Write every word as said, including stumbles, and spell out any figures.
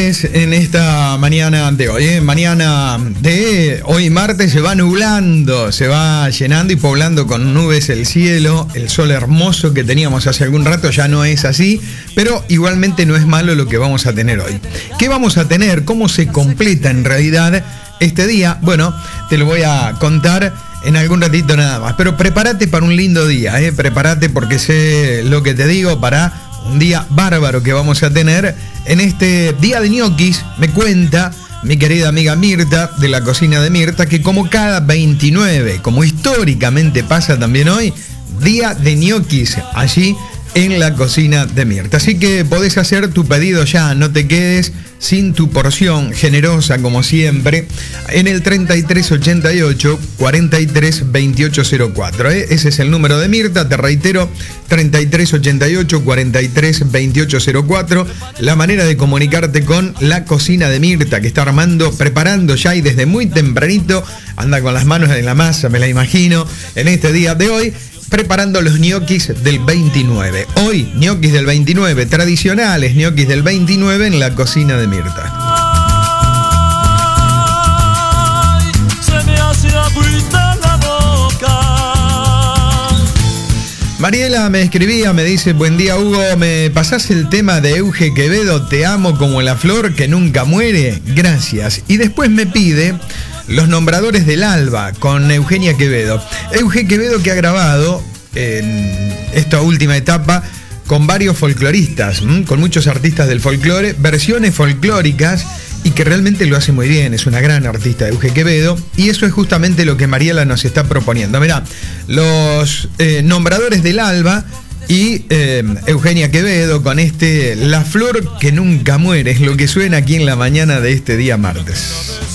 nubes en esta mañana de hoy, ¿eh? Mañana de hoy martes se va nublando, se va llenando y poblando con nubes el cielo. El sol hermoso que teníamos hace algún rato ya no es así, pero igualmente no es malo lo que vamos a tener hoy. ¿Qué vamos a tener? ¿Cómo se completa en realidad este día? Bueno, te lo voy a contar en algún ratito nada más, pero prepárate para un lindo día, ¿eh? Prepárate porque sé lo que te digo, para un día bárbaro que vamos a tener en este día de ñoquis. Me cuenta mi querida amiga Mirta, de la cocina de Mirta, que como cada veintinueve, como históricamente pasa también hoy, día de ñoquis allí en la cocina de Mirta. Así que podés hacer tu pedido ya, no te quedes sin tu porción generosa como siempre, en el treinta y tres ochenta y ocho cuarenta y tres veintiocho cero cuatro, ¿eh? Ese es el número de Mirta, te reitero, treinta y tres ochenta y ocho cuarenta y tres veintiocho cero cuatro, la manera de comunicarte con la cocina de Mirta, que está armando, preparando ya y desde muy tempranito, anda con las manos en la masa, me la imagino, en este día de hoy, preparando los ñoquis del veintinueve. Hoy, ñoquis del veintinueve, tradicionales ñoquis del veintinueve en la cocina de Mirta. Ay, se me hace agüita la boca. Mariela me escribía, me dice: buen día, Hugo, ¿me pasás el tema de Euge Quevedo, Te amo como la flor que nunca muere? Gracias. Y después me pide Los nombradores del alba con Eugenia Quevedo. Euge Quevedo, que ha grabado en esta última etapa con varios folcloristas, ¿m? con muchos artistas del folclore, versiones folclóricas, y que realmente lo hace muy bien. Es una gran artista, Euge Quevedo, y eso es justamente lo que Mariela nos está proponiendo. Mirá, los eh, nombradores del alba y eh, Eugenia Quevedo con este La flor que nunca muere, es lo que suena aquí en la mañana de este día martes.